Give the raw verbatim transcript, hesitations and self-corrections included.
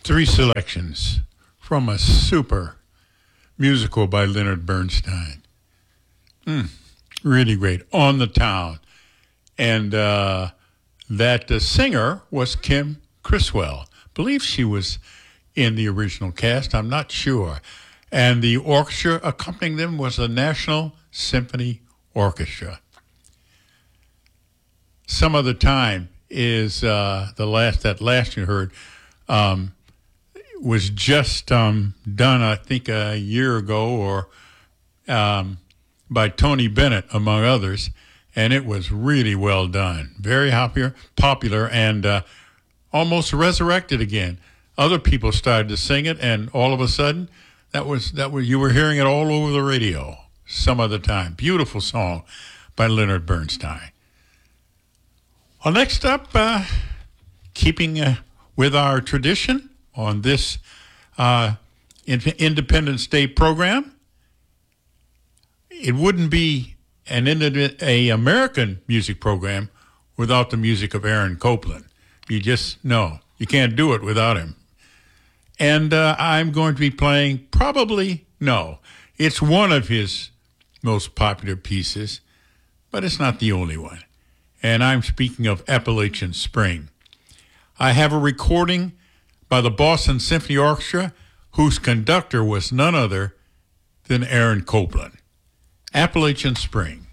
Three selections from a super musical by Leonard Bernstein. Mm, really great. On the Town. And uh, that uh, singer was Kim Criswell. I believe she was in the original cast. I'm not sure. And the orchestra accompanying them was the National Symphony Orchestra. Some Other Time is uh, the last, that last you heard, um, was just um, done, I think, a year ago, or um, by Tony Bennett, among others, and it was really well done. Very popular, popular, and uh, almost resurrected again. Other people started to sing it, and all of a sudden, that was that was you were hearing it all over the radio. Some Other Time, beautiful song by Leonard Bernstein. Well, next up, uh, keeping uh, with our tradition on this uh, Independence Day program, it wouldn't be an a American music program without the music of Aaron Copland. You just know you can't do it without him. And uh, I'm going to be playing probably no, it's one of his most popular pieces, but it's not the only one. And I'm speaking of Appalachian Spring. I have a recording by the Boston Symphony Orchestra, whose conductor was none other than Aaron Copland. Appalachian Spring.